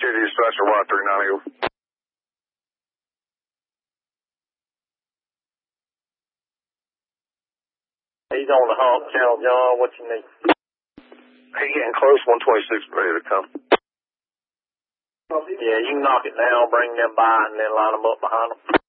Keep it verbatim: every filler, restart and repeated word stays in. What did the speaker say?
J D Dispatcher one three nine. He's on the hump, Channel John. What you need? He getting close, one twenty-six, ready to come. Yeah, you can knock it down, bring them by, and then line them up behind them.